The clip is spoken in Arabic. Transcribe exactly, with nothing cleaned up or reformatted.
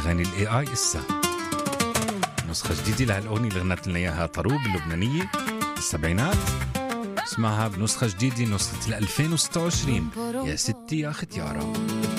أغاني الاي اي إسا نسخة جديدة لهالأغنية اللي غنت لنا إياها طروب اللبنانية بالسبعينات، اسمعها بنسخة جديدة نسخة ألفين وستة وعشرين. يا ستي يا ختيارة.